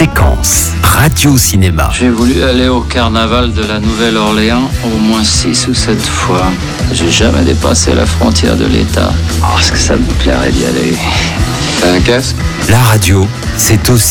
Séquence radio-cinéma. J'ai voulu aller au carnaval de la Nouvelle-Orléans au moins 6 ou 7 fois. J'ai jamais dépassé la frontière de l'État. Parce que ça me plairait d'y aller. T'as un casque ? La radio, c'est aussi